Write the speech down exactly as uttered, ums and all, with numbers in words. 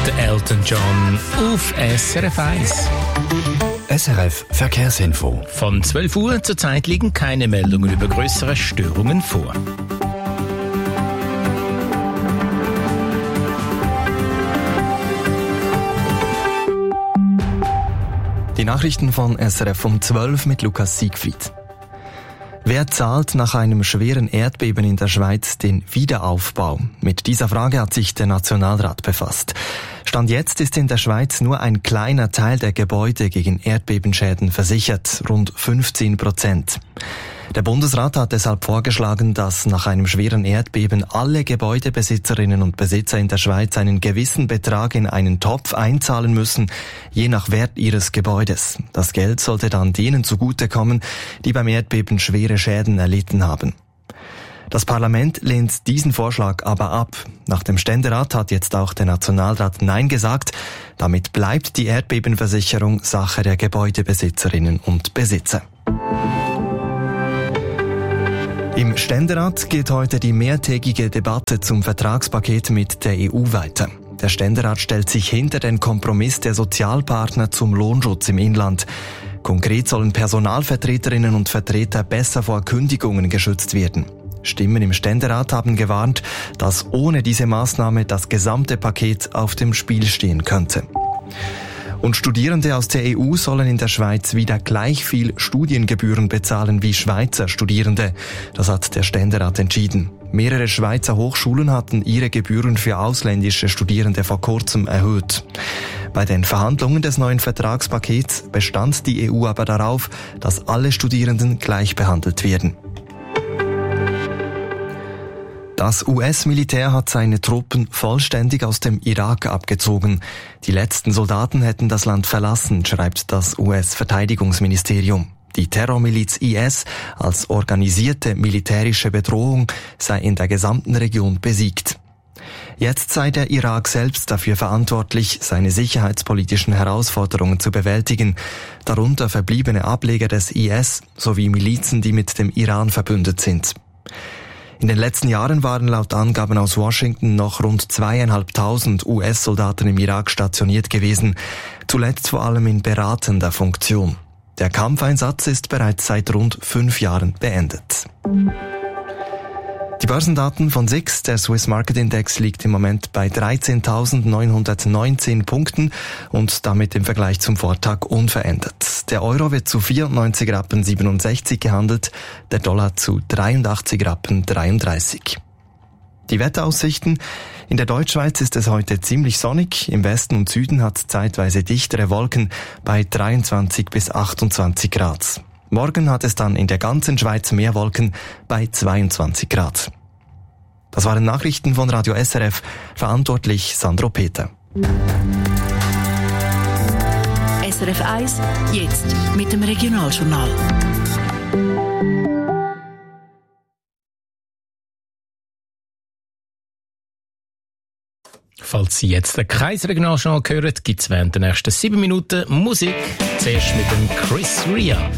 der Elton John auf S R F eins. S R F Verkehrsinfo. Von zwölf Uhr zurzeit liegen keine Meldungen über größere Störungen vor. Die Nachrichten von S R F um zwölf mit Lukas Siegfried. Wer zahlt nach einem schweren Erdbeben in der Schweiz den Wiederaufbau? Mit dieser Frage hat sich der Nationalrat befasst. Stand jetzt ist in der Schweiz nur ein kleiner Teil der Gebäude gegen Erdbebenschäden versichert, rund fünfzehn Prozent. Der Bundesrat hat deshalb vorgeschlagen, dass nach einem schweren Erdbeben alle Gebäudebesitzerinnen und Besitzer in der Schweiz einen gewissen Betrag in einen Topf einzahlen müssen, je nach Wert ihres Gebäudes. Das Geld sollte dann denen zugutekommen, die beim Erdbeben schwere Schäden erlitten haben. Das Parlament lehnt diesen Vorschlag aber ab. Nach dem Ständerat hat jetzt auch der Nationalrat Nein gesagt. Damit bleibt die Erdbebenversicherung Sache der Gebäudebesitzerinnen und Besitzer. Im Ständerat geht heute die mehrtägige Debatte zum Vertragspaket mit der E U weiter. Der Ständerat stellt sich hinter den Kompromiss der Sozialpartner zum Lohnschutz im Inland. Konkret sollen Personalvertreterinnen und Vertreter besser vor Kündigungen geschützt werden. Stimmen im Ständerat haben gewarnt, dass ohne diese Maßnahme das gesamte Paket auf dem Spiel stehen könnte. Und Studierende aus der E U sollen in der Schweiz wieder gleich viel Studiengebühren bezahlen wie Schweizer Studierende. Das hat der Ständerat entschieden. Mehrere Schweizer Hochschulen hatten ihre Gebühren für ausländische Studierende vor kurzem erhöht. Bei den Verhandlungen des neuen Vertragspakets bestand die E U aber darauf, dass alle Studierenden gleich behandelt werden. Das U S-Militär hat seine Truppen vollständig aus dem Irak abgezogen. Die letzten Soldaten hätten das Land verlassen, schreibt das U S-Verteidigungsministerium. Die Terrormiliz I S als organisierte militärische Bedrohung sei in der gesamten Region besiegt. Jetzt sei der Irak selbst dafür verantwortlich, seine sicherheitspolitischen Herausforderungen zu bewältigen, darunter verbliebene Ableger des I S sowie Milizen, die mit dem Iran verbündet sind. In den letzten Jahren waren laut Angaben aus Washington noch rund zweieinhalbtausend U S-Soldaten im Irak stationiert gewesen, zuletzt vor allem in beratender Funktion. Der Kampfeinsatz ist bereits seit rund fünf Jahren beendet. Die Börsendaten von S I X, der Swiss Market Index, liegt im Moment bei dreizehntausendneunhundertneunzehn Punkten und damit im Vergleich zum Vortag unverändert. Der Euro wird zu vierundneunzig Rappen siebenundsechzig gehandelt, der Dollar zu dreiundachtzig Rappen dreiunddreißig. Die Wetteraussichten: In der Deutschschweiz ist es heute ziemlich sonnig, im Westen und Süden hat es zeitweise dichtere Wolken bei dreiundzwanzig bis achtundzwanzig Grad. Morgen hat es dann in der ganzen Schweiz mehr Wolken bei zweiundzwanzig Grad. Das waren Nachrichten von Radio S R F, verantwortlich Sandro Peter. S R F eins, jetzt mit dem Regionaljournal. Falls Sie jetzt den Kreisregionaljournal hören, gibt es während der nächsten sieben Minuten Musik. Zuerst mit dem Chris Ria.